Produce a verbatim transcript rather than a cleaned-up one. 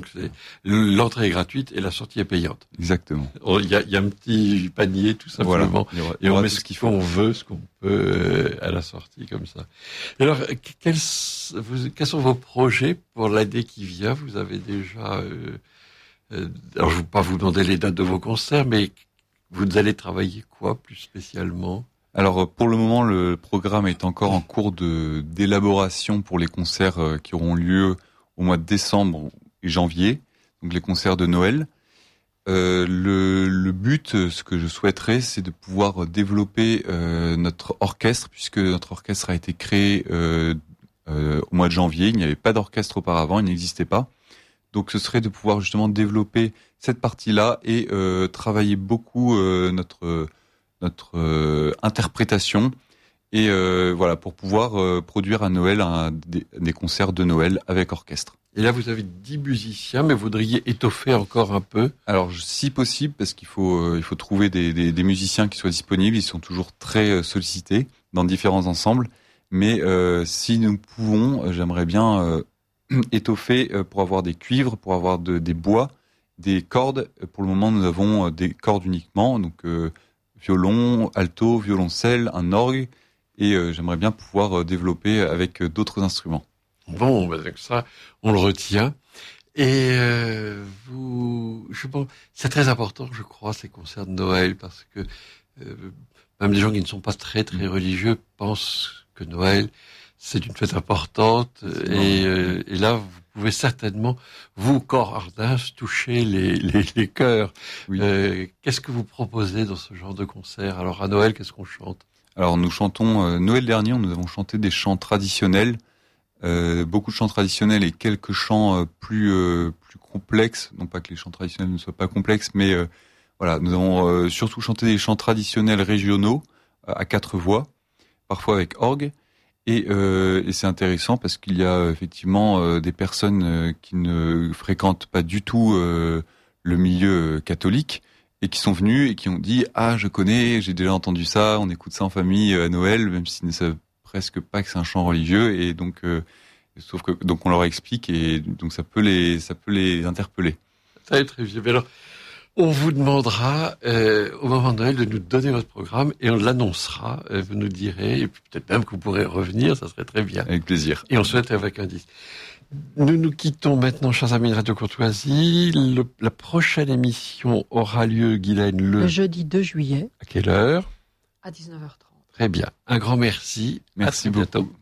donc c'est, l'entrée est gratuite et la sortie est payante. Exactement. Il y a, il y a un petit panier tout simplement, voilà. aura, et on met ce qu'il faut, on veut, ce qu'on peut euh, à la sortie comme ça. Et alors, quels, vous, quels sont vos projets pour l'année qui vient? Vous avez déjà, euh, euh, alors je ne vais pas vous demander les dates de vos concerts, mais vous allez travailler quoi plus spécialement? Alors pour le moment, le programme est encore en cours de d'élaboration pour les concerts qui auront lieu au mois de décembre et janvier, donc les concerts de Noël. Euh, le, le but, ce que je souhaiterais, c'est de pouvoir développer euh, notre orchestre, puisque notre orchestre a été créé euh, euh, au mois de janvier. Il n'y avait pas d'orchestre auparavant, il n'existait pas. Donc ce serait de pouvoir justement développer cette partie-là et euh, travailler beaucoup euh, notre notre euh, interprétation et euh, voilà pour pouvoir euh, produire à Noël un, des, des concerts de Noël avec orchestre. Et là vous avez dix musiciens, mais vous voudriez étoffer encore un peu? Alors si possible, parce qu'il faut euh, il faut trouver des, des, des musiciens qui soient disponibles. Ils sont toujours très euh, sollicités dans différents ensembles, mais euh, si nous pouvons, euh, j'aimerais bien euh, étoffer euh, pour avoir des cuivres, pour avoir de, des bois, des cordes. Pour le moment, nous avons euh, des cordes uniquement, donc euh, violon, alto, violoncelle, un orgue, et euh, j'aimerais bien pouvoir euh, développer avec euh, d'autres instruments. Bon, ben, donc ça, on le retient. Et euh, vous, je pense, c'est très important, je crois, ces concerts de Noël, parce que euh, même les gens qui ne sont pas très très religieux pensent que Noël c'est une fête importante, et, euh, et là vous pouvez certainement, vous, corps Ardins, toucher les, les, les cœurs. Oui. Euh, qu'est-ce que vous proposez dans ce genre de concert? Alors à Noël, qu'est-ce qu'on chante? Alors nous chantons, euh, Noël dernier, nous avons chanté des chants traditionnels, euh, beaucoup de chants traditionnels et quelques chants euh, plus euh, plus complexes. Non pas que les chants traditionnels ne soient pas complexes, mais euh, voilà, nous avons euh, surtout chanté des chants traditionnels régionaux euh, à quatre voix, parfois avec orgue. Et, euh, et c'est intéressant parce qu'il y a effectivement euh, des personnes euh, qui ne fréquentent pas du tout euh, le milieu catholique et qui sont venues et qui ont dit « Ah, je connais, j'ai déjà entendu ça, on écoute ça en famille à Noël, même s'ils ne savent presque pas que c'est un chant religieux. » Et donc, euh, sauf que donc on leur explique et donc ça peut les ça peut les interpeller. Très très bien. Alors, on vous demandera euh, au moment de Noël de nous donner votre programme et on l'annoncera. Euh, vous nous direz, et puis peut-être même que vous pourrez revenir, ça serait très bien. Avec plaisir. Et on souhaite avec un disque. Nous nous quittons maintenant, chers amis de Radio Courtoisie. Le, la prochaine émission aura lieu, Guylaine, le... le jeudi deux juillet. À quelle heure? À dix-neuf heures trente. Très bien. Un grand merci. Merci à beaucoup. Bientôt.